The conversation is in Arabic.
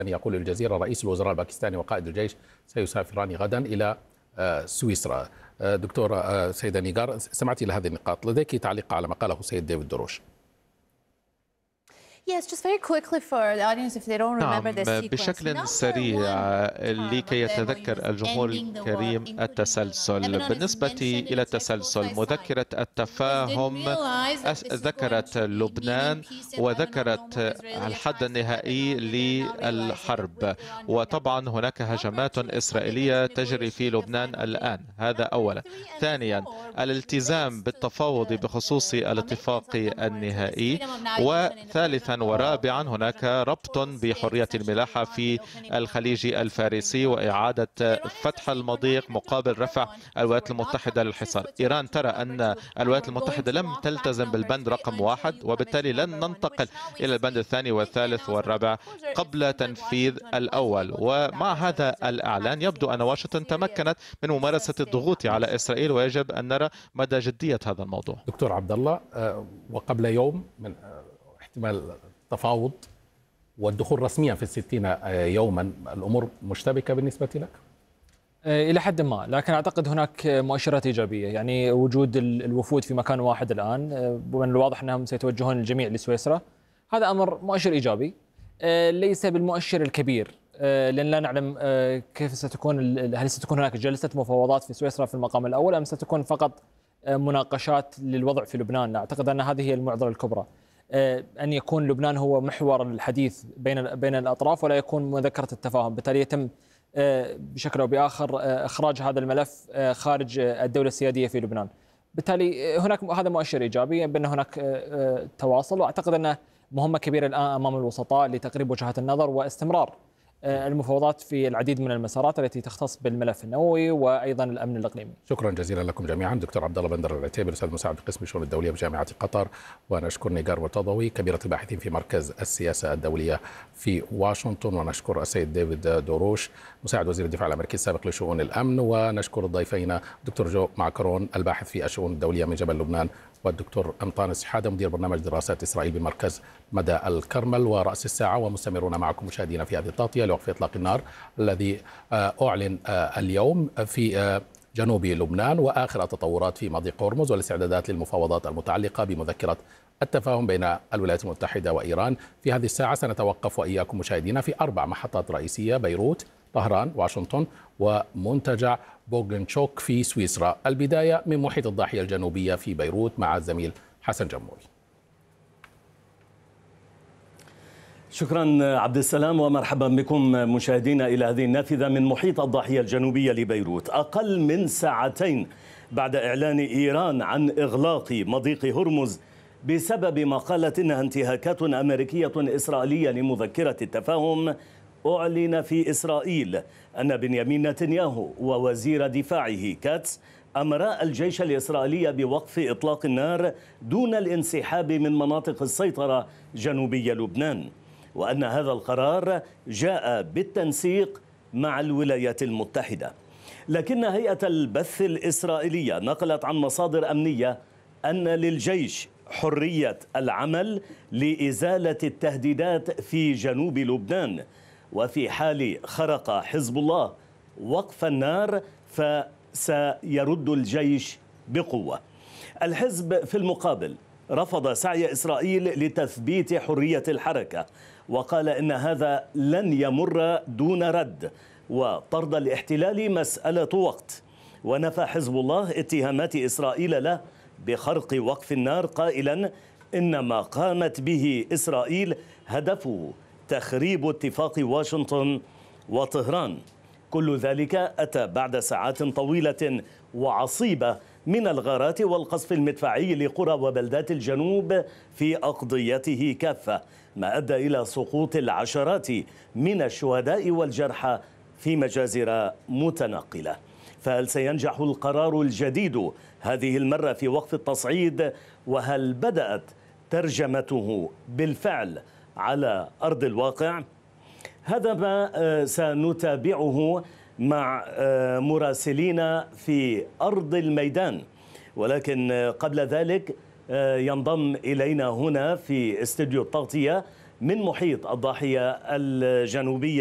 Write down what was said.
يقول الجزيرة رئيس الوزراء الباكستاني وقائد الجيش سيسافران غدا إلى سويسرا. دكتورة سيدة نيغار، سمعتي لهذه النقاط، لديك تعليق على ما قاله السيد ديفيد دروش؟ نعم، بشكل سريع لكي يتذكر الجمهور الكريم التسلسل. بالنسبة إلى التسلسل، مذكرة التفاهم ذكرت لبنان وذكرت الحد النهائي للحرب، وطبعا هناك هجمات إسرائيلية تجري في لبنان الآن، هذا أولا. ثانيا، الالتزام بالتفاوض بخصوص الاتفاق النهائي. وثالثا ورابعا، هناك ربط بحرية الملاحة في الخليج الفارسي وإعادة فتح المضيق مقابل رفع الولايات المتحدة للحصار. إيران ترى أن الولايات المتحدة لم تلتزم بالبند رقم 1، وبالتالي لن ننتقل إلى البند الثاني والثالث والرابع قبل تنفيذ الأول. ومع هذا الإعلان يبدو أن واشنطن تمكنت من ممارسة الضغوط على إسرائيل، ويجب أن نرى مدى جدية هذا الموضوع. دكتور عبد الله، وقبل يوم من احتمال التفاوض والدخول رسميا في 60 يوما، الأمور مشتبكة بالنسبة لك؟ إلى حد ما، لكن أعتقد هناك مؤشرات إيجابية. يعني وجود الوفود في مكان واحد الآن، ومن الواضح أنهم سيتوجهون الجميع لسويسرا، هذا أمر مؤشر إيجابي ليس بالمؤشر الكبير، لأن لا نعلم كيف ستكون، هل ستكون هناك جلسة مفاوضات في سويسرا في المقام الأول، أم ستكون فقط مناقشات للوضع في لبنان. أعتقد أن هذه هي المعضلة الكبرى، أن يكون لبنان هو محور الحديث بين الأطراف ولا يكون مذكرة التفاهم. بالتالي يتم بشكل أو بآخر إخراج هذا الملف خارج الدولة السيادية في لبنان. بالتالي هناك هذا مؤشر إيجابي بأن هناك تواصل، وأعتقد أنه مهمة كبيرة الآن أمام الوسطاء لتقريب وجهات النظر واستمرار المفاوضات في العديد من المسارات التي تختص بالملف النووي وأيضا الأمن الإقليمي. شكرا جزيلا لكم جميعا. دكتور عبد الله بندر العتيبي، أستاذ مساعد قسم الشؤون الدولية بجامعة قطر، ونشكر نيغار مرتضوي كبيرة الباحثين في مركز السياسة الدولية في واشنطن، ونشكر السيد ديفيد دوروش مساعد وزير الدفاع الأمريكي السابق لشؤون الأمن، ونشكر الضيفين دكتور جو معكرون الباحث في الشؤون الدولية من جبل لبنان، والدكتور أنطانس شحادة مدير برنامج دراسات إسرائيل بمركز مدى الكرمل. ورأس الساعة ومستمرون معكم مشاهدينا في هذه التغطية لوقف إطلاق النار الذي أعلن اليوم في جنوب لبنان، وآخر التطورات في مضيق هرمز والاستعدادات للمفاوضات المتعلقة بمذكرة التفاهم بين الولايات المتحدة وإيران. في هذه الساعة سنتوقف وإياكم مشاهدينا في 4 محطات رئيسية: بيروت، طهران، واشنطن، ومنتجع بوغنشوك في سويسرا. البداية من محيط الضاحية الجنوبية في بيروت مع الزميل حسن جمول. شكرا عبد السلام، ومرحبا بكم مشاهدينا إلى هذه النافذة من محيط الضاحية الجنوبية لبيروت. أقل من ساعتين بعد إعلان إيران عن إغلاق مضيق هرمز بسبب ما قالت إنها انتهاكات أمريكية إسرائيلية لمذكرة التفاهم، أعلن في إسرائيل أن بنيامين نتنياهو ووزير دفاعه كاتس أمر الجيش الإسرائيلي بوقف إطلاق النار دون الانسحاب من مناطق السيطرة جنوبي لبنان، وأن هذا القرار جاء بالتنسيق مع الولايات المتحدة. لكن هيئة البث الإسرائيلية نقلت عن مصادر أمنية أن للجيش حرية العمل لإزالة التهديدات في جنوب لبنان، وفي حال خرق حزب الله وقف النار فسيرد الجيش بقوة. الحزب في المقابل رفض سعي إسرائيل لتثبيت حرية الحركة، وقال إن هذا لن يمر دون رد، وطرد الاحتلال مسألة وقت. ونفى حزب الله اتهامات إسرائيل له بخرق وقف النار، قائلا إن ما قامت به إسرائيل هدفه تخريب اتفاق واشنطن وطهران. كل ذلك أتى بعد ساعات طويلة وعصيبة من الغارات والقصف المدفعي لقرى وبلدات الجنوب في أقضيته كافة، ما أدى إلى سقوط العشرات من الشهداء والجرحى في مجازر متنقلة. فهل سينجح القرار الجديد هذه المرة في وقف التصعيد؟ وهل بدأت ترجمته بالفعل على أرض الواقع؟ هذا ما سنتابعه مع مراسلين في أرض الميدان، ولكن قبل ذلك ينضم إلينا هنا في استوديو التغطية من محيط الضاحية الجنوبية